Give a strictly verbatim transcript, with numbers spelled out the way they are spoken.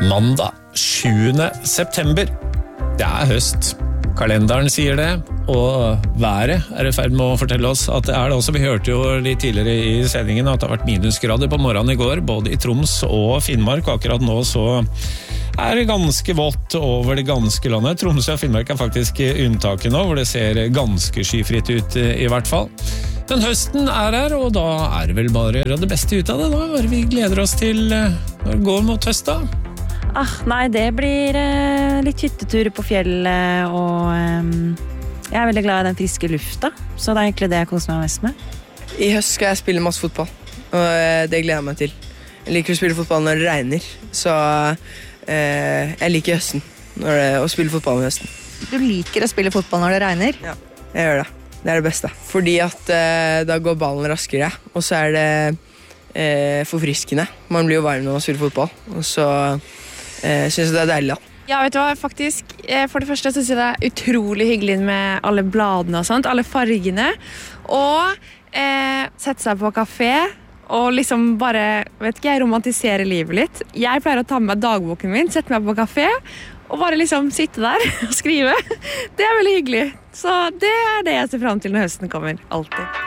Mandag sjuende september. Det er høst. Kalenderen sier det, og været er i ferd med å fortelle oss at det er det også. Vi hørte jo litt tidligere i sendingen at det har vært minusgrader på morgenen i går, både i Troms og Finnmark. Akkurat nå så er det ganske vått over det ganske landet. Troms og Finnmark er faktisk unntaket nå, hvor det ser ganske skyfritt ut i hvert fall. Men høsten er her, og da er det vel bare å gjøre det beste ut av det. Da bare vi gleder oss til når det går mot høst da. Ah, nei, det blir eh, litt hytteturer på fjellet, og eh, jeg er veldig glad i den friske lufta, så det er egentlig det jeg koser meg mest med. I høst skal jeg spille masse fotball, og eh, det gleder jeg meg til. Jeg liker å spille fotball når det regner, så eh, jeg liker høsten, når det, å spille fotball i høsten. Du liker å spille fotball når det regner? Ja, jeg gjør det. Det er det beste. Fordi at eh, da går ballen raskere, og så er det eh, forfriskende. Man blir jo varm når man spiller fotball, og så eh, synes jeg det er deilig da. Ja, vet du hva, faktisk, for det første synes jeg det er utrolig hyggelig med alle bladene og sånt, alle fargene, og eh, sette seg på kafé, og liksom bare, vet ikke, jeg romantiserer livet litt. Jeg pleier å ta med dagboken min, sette meg på kafé, og bare liksom sitte der og skrive. Det er veldig hyggelig. Så det er det jeg ser frem til når høsten kommer, alltid.